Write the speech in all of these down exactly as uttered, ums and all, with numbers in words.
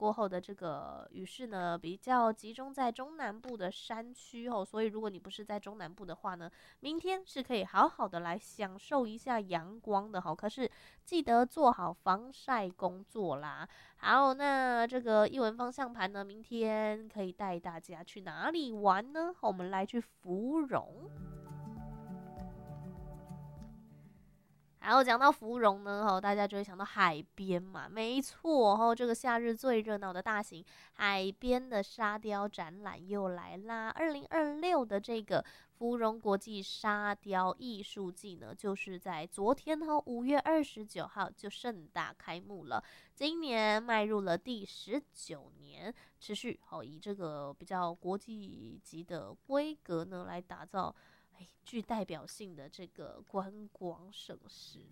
过后的这个雨势呢，比较集中在中南部的山区哦，所以如果你不是在中南部的话呢，明天是可以好好的来享受一下阳光的哈。可是记得做好防晒工作啦。好，那这个艺文方向盘呢，明天可以带大家去哪里玩呢？我们来去芙蓉。然后讲到芙蓉呢，哈，大家就会想到海边嘛，没错，哈，这个夏日最热闹的大型海边的沙雕展览又来啦。二零二六的这个芙蓉国际沙雕艺术季呢，就是在昨天哈，五月二十九号就盛大开幕了。今年迈入了第十九年，持续好以这个比较国际级的规格呢来打造。哎，具代表性的这个观光盛事。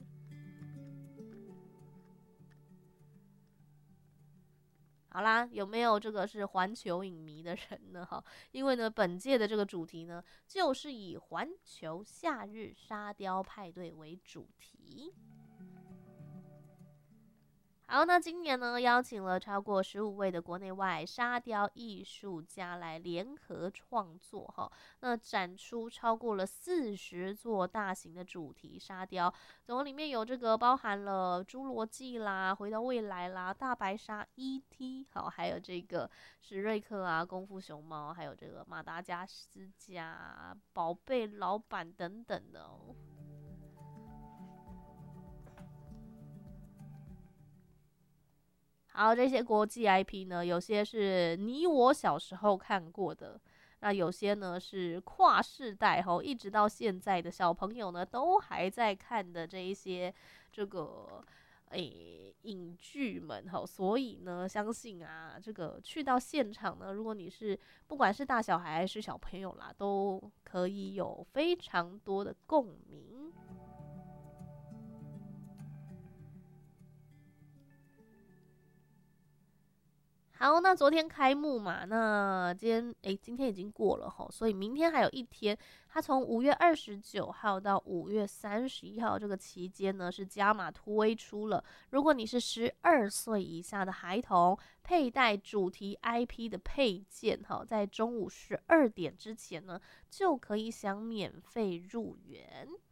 好啦，有没有这个是环球影迷的人呢？哈，因为呢，本届的这个主题呢，就是以环球夏日沙雕派对为主题。好，那今年呢，邀请了超过十五位的国内外沙雕艺术家来联合创作哈，那展出超过了四十座大型的主题沙雕，总共里面有这个包含了侏罗纪啦、回到未来啦、大白鲨、E T， 好，还有这个史瑞克啊、功夫熊猫，还有这个马达加斯加、宝贝老板等等的哦。好，这些国际 I P 呢，有些是你我小时候看过的，那有些呢是跨世代吼，一直到现在的小朋友呢都还在看的这一些这个诶影剧们吼，所以呢，相信啊，这个去到现场呢，如果你是不管是大小孩还是小朋友啦，都可以有非常多的共鸣。好，那昨天开幕嘛，那今天诶，今天已经过了吼，所以明天还有一天。它从五月二十九号到五月三十一号这个期间呢，是加码推出了，如果你是十二岁以下的孩童，佩戴主题 I P 的配件哈，在中午十二点之前呢，就可以享免费入园。